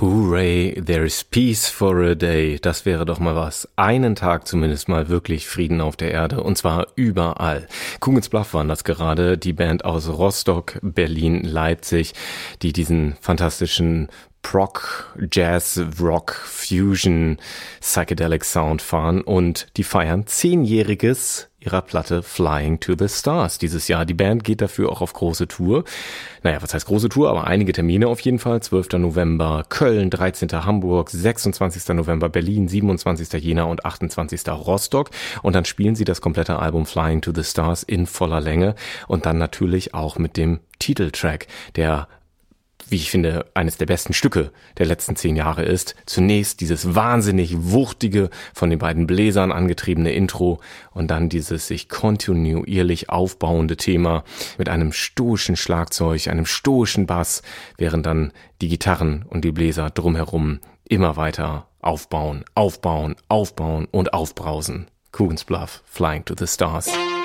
Hooray, there's peace for a day. Das wäre doch mal was. Einen Tag zumindest mal wirklich Frieden auf der Erde. Und zwar überall. Coogan's Bluff waren das gerade. Die Band aus Rostock, Berlin, Leipzig, die diesen fantastischen Prog, Jazz, Rock, Fusion, Psychedelic Sound fahren. Und die feiern 10-jähriges ihrer Platte Flying to the Stars dieses Jahr. Die Band geht dafür auch auf große Tour. Naja, was heißt große Tour? Aber einige Termine auf jeden Fall. 12. November Köln, 13. Hamburg, 26. November Berlin, 27. Jena und 28. Rostock. Und dann spielen sie das komplette Album Flying to the Stars in voller Länge. Und dann natürlich auch mit dem Titeltrack, der, wie ich finde, eines der besten Stücke der letzten 10 Jahre ist. Zunächst dieses wahnsinnig wuchtige, von den beiden Bläsern angetriebene Intro und dann dieses sich kontinuierlich aufbauende Thema mit einem stoischen Schlagzeug, einem stoischen Bass, während dann die Gitarren und die Bläser drumherum immer weiter aufbauen und aufbrausen. Coogan's Bluff, Flying to the Stars.